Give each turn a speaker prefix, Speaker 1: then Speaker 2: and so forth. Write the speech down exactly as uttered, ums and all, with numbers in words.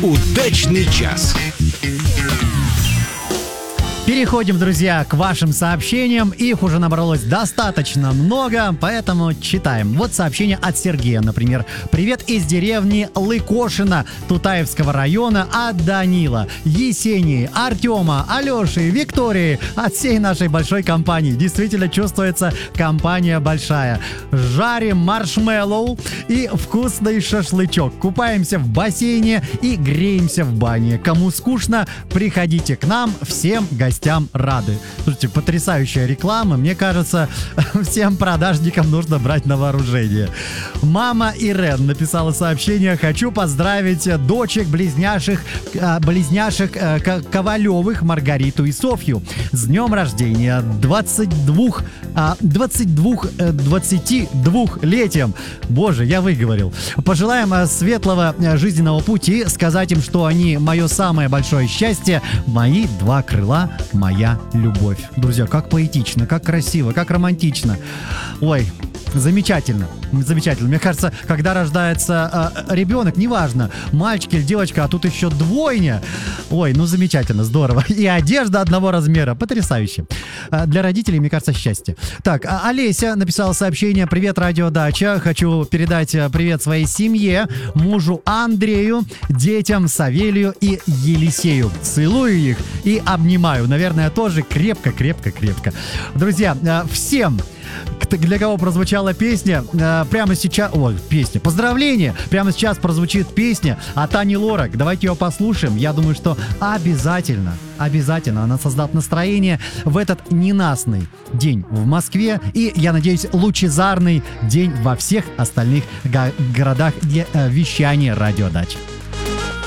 Speaker 1: Удачный час.
Speaker 2: Переходим, друзья, к вашим сообщениям. Их уже набралось достаточно много, поэтому читаем. Вот сообщение от Сергея, например. Привет из деревни Лыкошино Тутаевского района от Данила, Есении, Артема, Алеши, Виктории, от всей нашей большой компании. Действительно чувствуется компания большая. Жарим маршмеллоу и вкусный шашлычок. Купаемся в бассейне и греемся в бане. Кому скучно, приходите к нам. Всем гостям рады. Слушайте, потрясающая реклама. Мне кажется, всем продажникам нужно брать на вооружение. Мама Ирен написала сообщение. Хочу поздравить дочек близняшек, близняшек Ковалевых, Маргариту и Софью с днем рождения, двадцать два, двадцать два, двадцатидвухлетием. Боже, я выговорил. Пожелаем светлого жизненного пути, сказать им, что они мое самое большое счастье, мои два крыла, моя любовь. Друзья, как поэтично, как красиво, как романтично. Ой, замечательно, замечательно. Мне кажется, когда рождается э, ребенок, неважно, мальчик или девочка, а тут еще двойня. Ой, ну замечательно, здорово. И одежда одного размера, потрясающе. Э, для родителей, мне кажется, счастье. Так, а Олеся написала сообщение. Привет, радиодача. Хочу передать привет своей семье, мужу Андрею, детям Савелию и Елисею. Целую их и обнимаю. Наверное, тоже крепко-крепко-крепко. Друзья, э, всем, для кого прозвучала песня, э, прямо сейчас... Ой, песня. Поздравления! Прямо сейчас прозвучит песня от Ани Лорак. Давайте ее послушаем. Я думаю, что обязательно, обязательно она создаст настроение в этот ненастный день в Москве. И, я надеюсь, лучезарный день во всех остальных го- городах для э, вещания радиодачи.